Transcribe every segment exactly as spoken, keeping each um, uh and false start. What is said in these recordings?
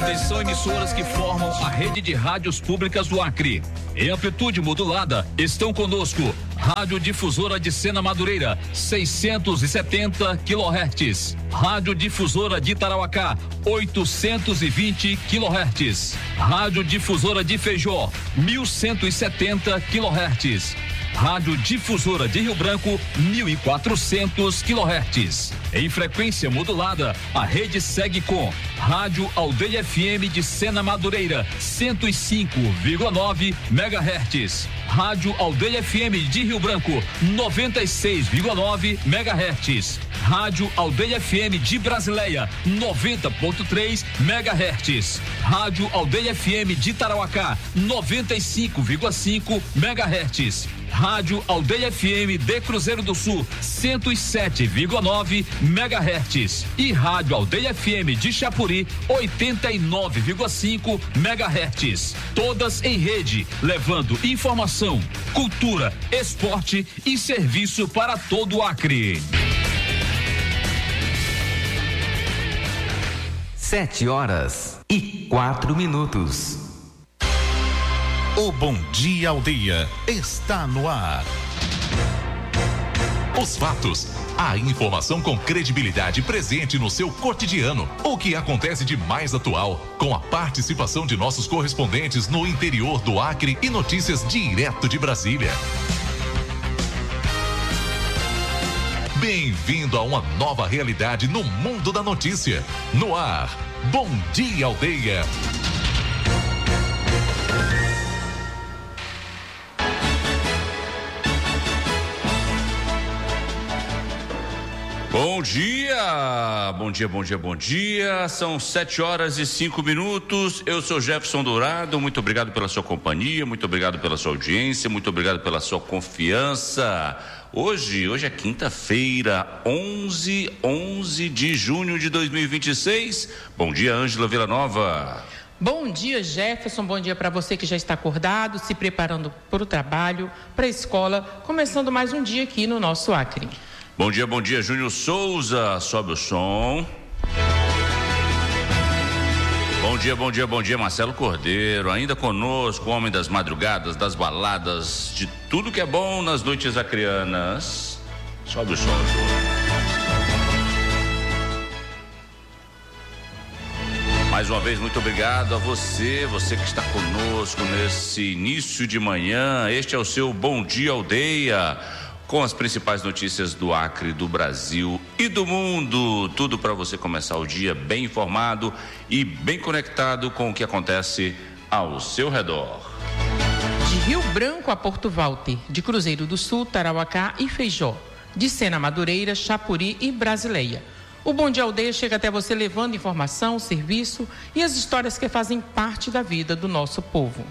Estas são emissoras que formam a rede de rádios públicas do Acre. Em amplitude modulada, estão conosco Rádio Difusora de Sena Madureira, seiscentos e setenta quilohertz. Rádio Difusora de Tarauacá, oitocentos e vinte quilohertz. Rádio Difusora de Feijó, mil cento e setenta quilohertz. Rádio Difusora de Rio Branco, mil e quatrocentos quilohertz. Em frequência modulada, a rede segue com Rádio Aldeia F M de Sena Madureira, cento e cinco vírgula nove megahertz. Rádio Aldeia F M de Rio Branco, noventa e seis vírgula nove megahertz. Rádio Aldeia F M de Brasileia, noventa ponto três megahertz. Rádio Aldeia F M de Tarauacá, noventa e cinco vírgula cinco megahertz. Rádio Aldeia F M de Cruzeiro do Sul, cento e sete vírgula nove megahertz. E Rádio Aldeia F M de Chapuri, oitenta e nove vírgula cinco megahertz. Todas em rede, levando informação, cultura, esporte e serviço para todo o Acre. Sete horas e quatro minutos. O Bom Dia Aldeia está no ar. Os fatos, a informação com credibilidade presente no seu cotidiano. O que acontece de mais atual, com a participação de nossos correspondentes no interior do Acre e notícias direto de Brasília. Bem-vindo a uma nova realidade no mundo da notícia. No ar, Bom Dia Aldeia. Bom dia, bom dia, bom dia, bom dia, são sete horas e cinco minutos, eu sou Jefferson Dourado, muito obrigado pela sua companhia, muito obrigado pela sua audiência, muito obrigado pela sua confiança. Hoje, hoje é quinta-feira, onze, onze de junho de dois mil e vinte e seis, bom dia, Ângela Villanova. Bom dia, Jefferson, bom dia para você que já está acordado, se preparando para o trabalho, para a escola, começando mais um dia aqui no nosso Acre. Bom dia, bom dia, Júnior Souza, sobe o som. Bom dia, bom dia, bom dia, Marcelo Cordeiro, ainda conosco, o homem das madrugadas, das baladas, de tudo que é bom nas noites acreanas. Sobe o som, Júnior. Mais uma vez, muito obrigado a você, você que está conosco nesse início de manhã. Este é o seu Bom Dia Aldeia, com as principais notícias do Acre, do Brasil e do mundo. Tudo para você começar o dia bem informado e bem conectado com o que acontece ao seu redor. De Rio Branco a Porto Walter, de Cruzeiro do Sul, Tarauacá e Feijó, de Sena Madureira, Chapuri e Brasileia. O Bom Dia Aldeia chega até você levando informação, serviço e as histórias que fazem parte da vida do nosso povo.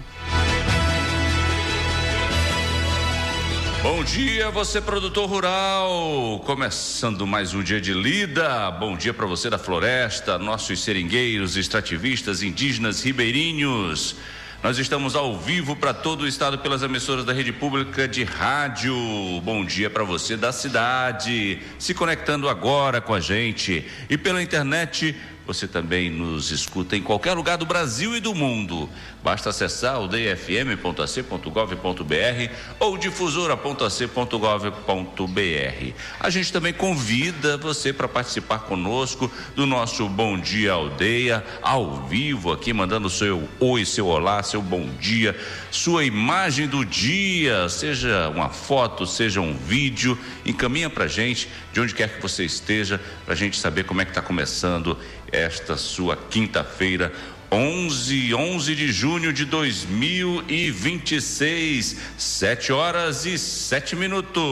Bom dia, você produtor rural, começando mais um dia de lida. Bom dia para você da floresta, nossos seringueiros, extrativistas, indígenas, ribeirinhos. Nós estamos ao vivo para todo o estado pelas emissoras da rede pública de rádio. Bom dia para você da cidade, se conectando agora com a gente. E pela internet, você também nos escuta em qualquer lugar do Brasil e do mundo. Basta acessar aldeia f m ponto a c ponto gov ponto b r ou difusora ponto a c ponto gov ponto b r. A gente também convida você para participar conosco do nosso Bom Dia Aldeia, ao vivo aqui, mandando seu oi, seu olá, seu bom dia, sua imagem do dia, seja uma foto, seja um vídeo, encaminha pra gente, de onde quer que você esteja, pra gente saber como é que tá começando esta sua quinta-feira, onze, onze de junho de dois mil e vinte e seis, sete horas e sete minutos.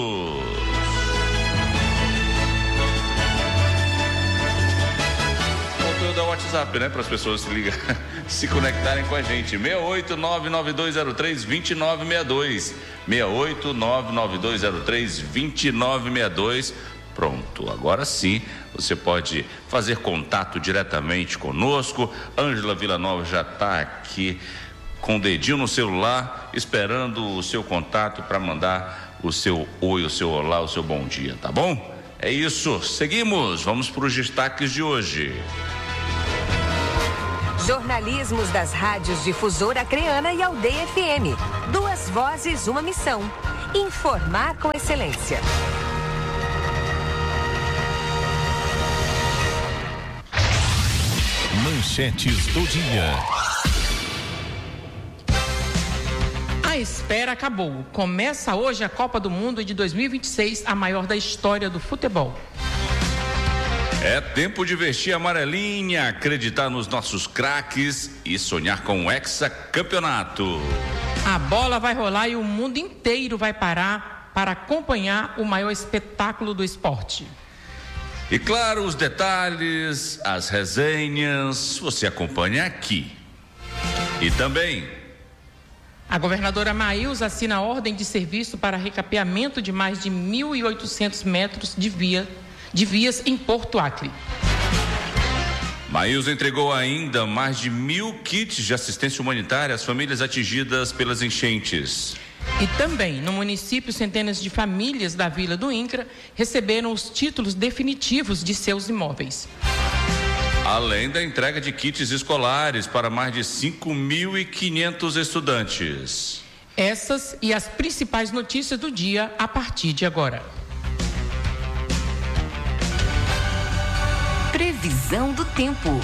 Voltou da WhatsApp, né? Para as pessoas se ligar, se conectarem com a gente. seis oito nove nove dois zero três dois nove seis dois. seis oito nove nove dois zero três dois nove seis dois. Pronto, agora sim você pode fazer contato diretamente conosco. Ângela Villanova já está aqui com o dedinho no celular, esperando o seu contato para mandar o seu oi, o seu olá, o seu bom dia, tá bom? É isso, seguimos, vamos para os destaques de hoje. Jornalismos das rádios Difusora Acreana e Aldeia F M. Duas vozes, uma missão. Informar com excelência. Manchetes do dia. A espera acabou. Começa hoje a Copa do Mundo de dois mil e vinte e seis, a maior da história do futebol. É tempo de vestir a amarelinha, acreditar nos nossos craques e sonhar com o hexacampeonato. A bola vai rolar e o mundo inteiro vai parar para acompanhar o maior espetáculo do esporte. E claro, os detalhes, as resenhas, você acompanha aqui. E também... A governadora Maílza assina a ordem de serviço para recapeamento de mais de mil e oitocentos metros de, via, de vias em Porto Acre. Maílza entregou ainda mais de mil kits de assistência humanitária às famílias atingidas pelas enchentes. E também, no município, centenas de famílias da Vila do Incra receberam os títulos definitivos de seus imóveis. Além da entrega de kits escolares para mais de cinco mil e quinhentos estudantes. Essas e as principais notícias do dia a partir de agora. Previsão do tempo.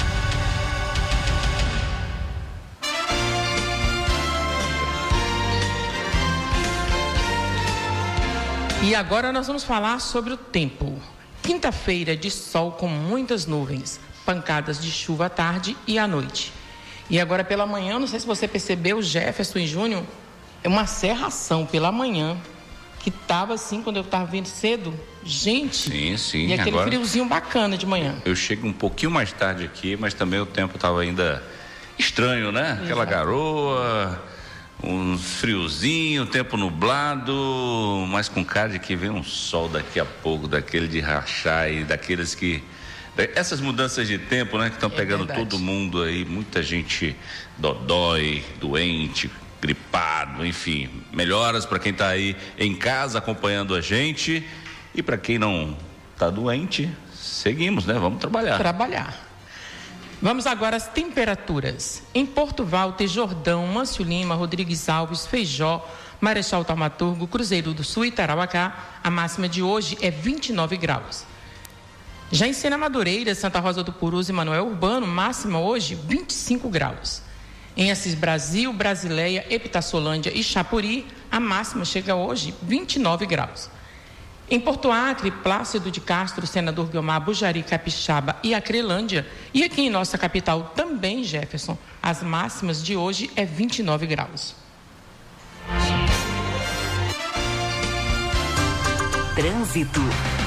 E agora nós vamos falar sobre o tempo. Quinta-feira de sol com muitas nuvens, pancadas de chuva à tarde e à noite. E agora pela manhã, não sei se você percebeu, Jefferson e Júnior, é uma serração pela manhã, que estava assim, quando eu estava vindo cedo, gente, sim, sim, e aquele agora, friozinho bacana de manhã. Eu chego um pouquinho mais tarde aqui, mas também o tempo estava ainda estranho, né? Aquela Exato. garoa, um friozinho, tempo nublado, mas com cara de que vem um sol daqui a pouco, daquele de rachar e daqueles que... Essas mudanças de tempo, né, que estão é pegando verdade. todo mundo aí, muita gente dodói, doente, gripado, enfim, melhoras para quem está aí em casa acompanhando a gente e para quem não está doente, seguimos, né? Vamos trabalhar. Trabalhar. Vamos agora às temperaturas. Em Porto Walter, Jordão, Mâncio Lima, Rodrigues Alves, Feijó, Marechal Taumaturgo, Cruzeiro do Sul e Tarauacá, a máxima de hoje é vinte e nove graus. Já em Sena Madureira, Santa Rosa do Purus e Manoel Urbano, máxima hoje vinte e cinco graus. Em Assis Brasil, Brasileia, Epitassolândia e Chapuri, a máxima chega hoje vinte e nove graus. Em Porto Acre, Plácido de Castro, Senador Guiomar, Bujari, Capixaba e Acrelândia, e aqui em nossa capital também, Jefferson, as máximas de hoje é vinte e nove graus. Trânsito.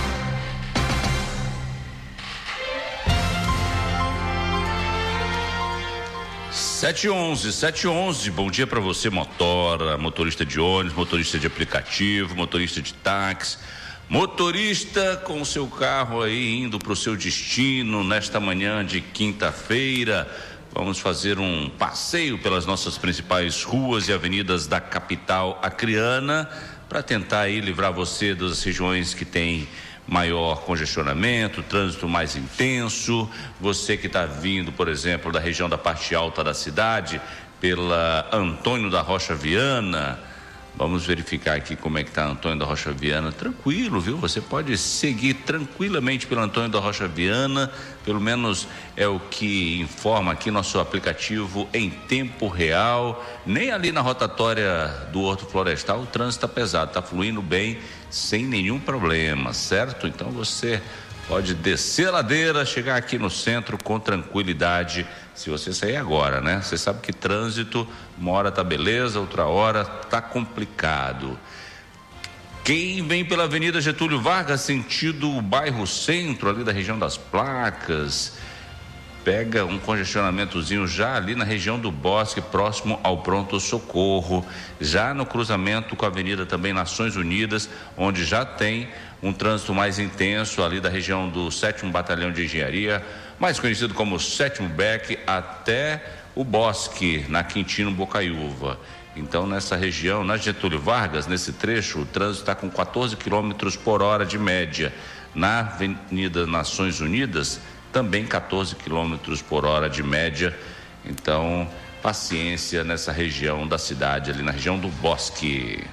sete e onze, sete e onze, bom dia para você, motora, motorista de ônibus, motorista de aplicativo, motorista de táxi, motorista com o seu carro aí indo para o seu destino nesta manhã de quinta-feira. Vamos fazer um passeio pelas nossas principais ruas e avenidas da capital acreana para tentar aí livrar você das regiões que tem maior congestionamento, trânsito mais intenso. Você que está vindo, por exemplo, da região da parte alta da cidade, pela Antônio da Rocha Viana, vamos verificar aqui como é que está Antônio da Rocha Viana. Tranquilo, viu? Você pode seguir tranquilamente pelo Antônio da Rocha Viana, pelo menos é o que informa aqui nosso aplicativo em tempo real. Nem ali na rotatória do Horto Florestal o trânsito está pesado, está fluindo bem, sem nenhum problema, certo? Então você pode descer a ladeira, chegar aqui no centro com tranquilidade, se você sair agora, né? Você sabe que trânsito, uma hora tá beleza, outra hora tá complicado. Quem vem pela Avenida Getúlio Vargas, sentido o bairro Centro, ali da região das Placas, pega um congestionamentozinho já ali na região do Bosque, próximo ao Pronto Socorro, já no cruzamento com a Avenida também Nações Unidas, onde já tem um trânsito mais intenso ali da região do sétimo Batalhão de Engenharia, mais conhecido como sétimo B E C, até o Bosque, na Quintino Bocaiúva. Então, nessa região, na Getúlio Vargas, nesse trecho, o trânsito está com quatorze quilômetros por hora de média. Na Avenida Nações Unidas, também quatorze quilômetros por hora de média. Então, paciência nessa região da cidade, ali na região do Bosque.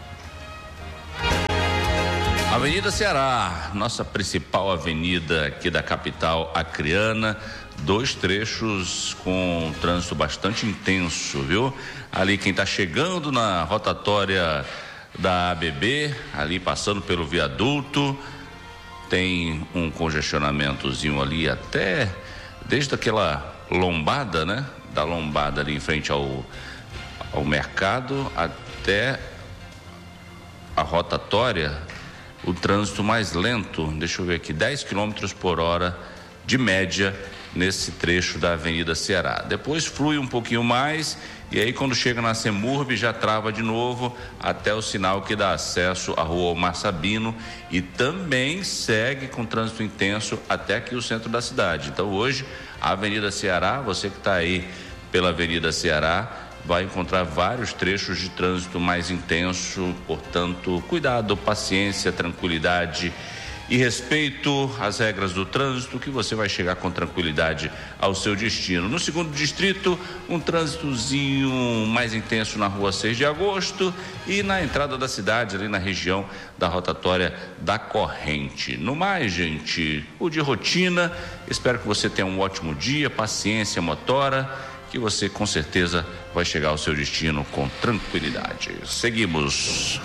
Avenida Ceará, nossa principal avenida aqui da capital acreana, dois trechos com trânsito bastante intenso, viu? Ali quem está chegando na rotatória da A B B, ali passando pelo viaduto, tem um congestionamentozinho ali até, desde aquela lombada, né? Da lombada ali em frente ao, ao mercado até a rotatória, o trânsito mais lento, deixa eu ver aqui, dez quilômetros por hora de média nesse trecho da Avenida Ceará. Depois flui um pouquinho mais e aí quando chega na Semurb já trava de novo até o sinal que dá acesso à Rua Omar Sabino e também segue com trânsito intenso até aqui o centro da cidade. Então hoje a Avenida Ceará, você que está aí pela Avenida Ceará, vai encontrar vários trechos de trânsito mais intenso, portanto, cuidado, paciência, tranquilidade e respeito às regras do trânsito, que você vai chegar com tranquilidade ao seu destino. No segundo distrito, um trânsitozinho mais intenso na rua seis de agosto e na entrada da cidade, ali na região da rotatória da Corrente. No mais, gente, o de rotina, espero que você tenha um ótimo dia, paciência motora, que você com certeza vai chegar ao seu destino com tranquilidade. Seguimos.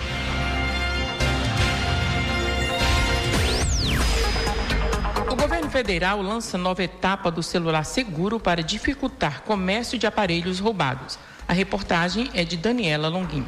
O governo federal lança nova etapa do celular seguro para dificultar comércio de aparelhos roubados. A reportagem é de Daniela Longuinho.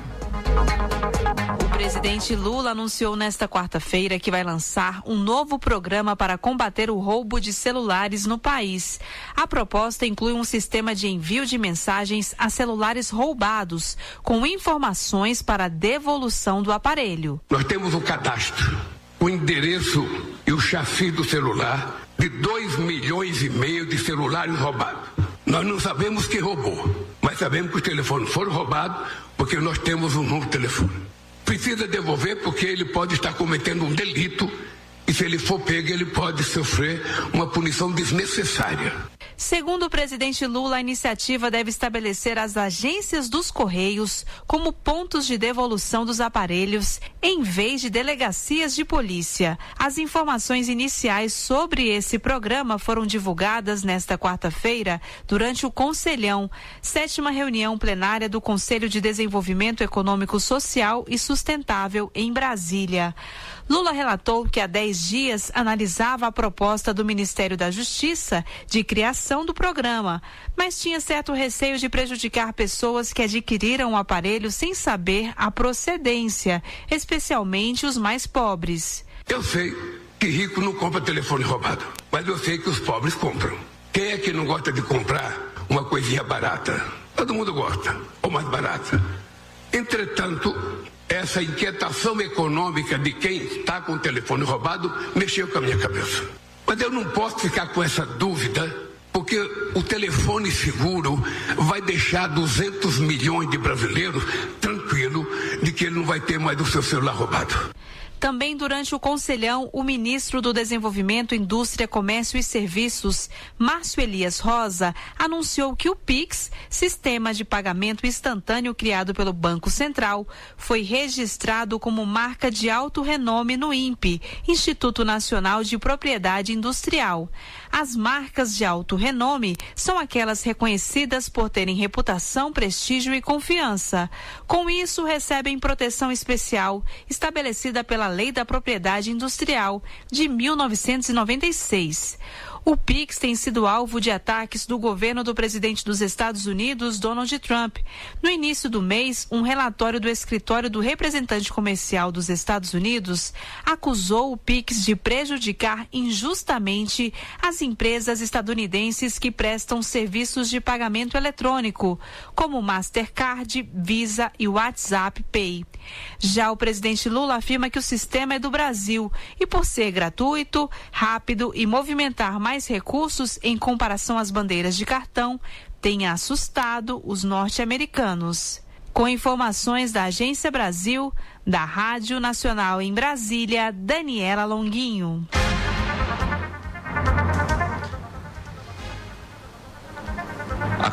O presidente Lula anunciou nesta quarta-feira que vai lançar um novo programa para combater o roubo de celulares no país. A proposta inclui um sistema de envio de mensagens a celulares roubados, com informações para a devolução do aparelho. Nós temos um cadastro, o endereço e o chassi do celular de dois milhões e meio de celulares roubados. Nós não sabemos quem roubou, mas sabemos que os telefones foram roubados porque nós temos um novo telefone. Precisa devolver porque ele pode estar cometendo um delito e se ele for pego ele pode sofrer uma punição desnecessária. Segundo o presidente Lula, a iniciativa deve estabelecer as agências dos Correios como pontos de devolução dos aparelhos, em vez de delegacias de polícia. As informações iniciais sobre esse programa foram divulgadas nesta quarta-feira durante o Conselhão, sétima reunião plenária do Conselho de Desenvolvimento Econômico, Social e Sustentável em Brasília. Lula relatou que há dez dias analisava a proposta do Ministério da Justiça de criação do programa, mas tinha certo receio de prejudicar pessoas que adquiriram o aparelho sem saber a procedência, especialmente os mais pobres. Eu sei que rico não compra telefone roubado, mas eu sei que os pobres compram. Quem é que não gosta de comprar uma coisinha barata? Todo mundo gosta, ou mais barata. Entretanto, essa inquietação econômica de quem está com o telefone roubado mexeu com a minha cabeça. Mas eu não posso ficar com essa dúvida, porque o telefone seguro vai deixar duzentos milhões de brasileiros tranquilos de que ele não vai ter mais o seu celular roubado. Também durante o Conselhão, o ministro do Desenvolvimento, Indústria, Comércio e Serviços, Márcio Elias Rosa, anunciou que o Pix, sistema de pagamento instantâneo criado pelo Banco Central, foi registrado como marca de alto renome no INPE, Instituto Nacional de Propriedade Industrial. As marcas de alto renome são aquelas reconhecidas por terem reputação, prestígio e confiança. Com isso, recebem proteção especial estabelecida pela Lei da Propriedade Industrial de mil novecentos e noventa e seis. O Pix tem sido alvo de ataques do governo do presidente dos Estados Unidos, Donald Trump. No início do mês, um relatório do escritório do representante comercial dos Estados Unidos acusou o Pix de prejudicar injustamente as empresas estadunidenses que prestam serviços de pagamento eletrônico, como Mastercard, Visa e WhatsApp Pay. Já o presidente Lula afirma que o sistema é do Brasil e, por ser gratuito, rápido e movimentar mais mais recursos em comparação às bandeiras de cartão, tenha assustado os norte-americanos. Com informações da Agência Brasil, da Rádio Nacional em Brasília, Daniela Longuinho.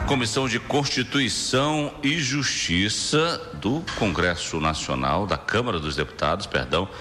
Comissão de Constituição e Justiça do Congresso Nacional, da Câmara dos Deputados, perdão,